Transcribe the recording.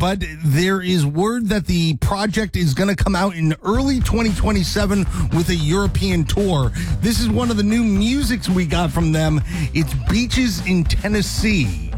but there is word that the project is going to come out in early 2027 with a European tour. This is one of the new musics we got from them. It's Beaches in Tennessee.